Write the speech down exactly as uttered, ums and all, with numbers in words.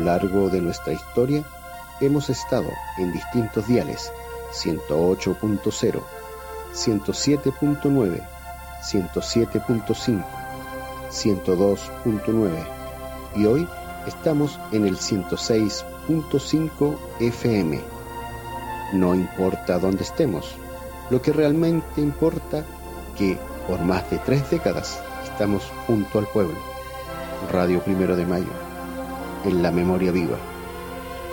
largo de nuestra historia hemos estado en distintos diales: ciento ocho punto cero, ciento siete punto nueve, ciento siete punto cinco, ciento dos punto nueve y hoy estamos en el ciento seis punto cinco F M. No importa dónde estemos, lo que realmente importa que por más de tres décadas estamos junto al pueblo. Radio Primero de Mayo, en la memoria viva.